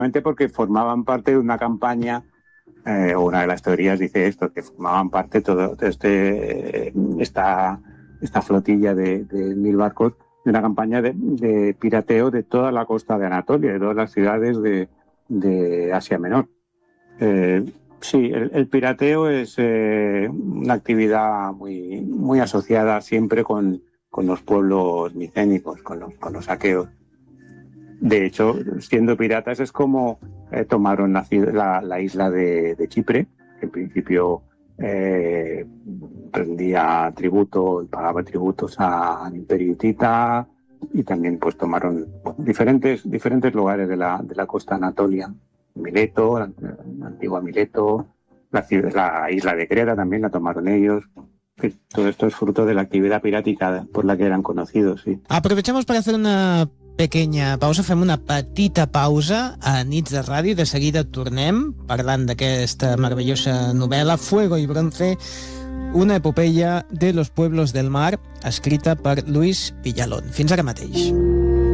porque formaban parte de una campaña, o una de las teorías dice esto, que formaban parte esta flotilla de 1.000 barcos de una campaña de pirateo de toda la costa de Anatolia, de todas las ciudades de Asia Menor. Sí, el pirateo es una actividad muy, muy asociada siempre con los pueblos micénicos, con los aqueos. De hecho, siendo piratas es como tomaron la isla de Chipre, que en principio rendía tributo, pagaba tributos al Imperio Hitita, y también pues tomaron diferentes lugares de la costa anatolia. Mileto, la antigua Mileto, la isla de Creta también la tomaron ellos. Todo esto es fruto de la actividad pirática por la que eran conocidos, sí. Aprovechamos para hacer una pequeña pausa, fem una petita pausa a Nits de Ràdio i de seguida tornem parlant d'aquesta meravellosa novel·la Fuego y Bronce, una epopeia de los pueblos del mar, escrita per Luis Villalón. Fins ara mateix.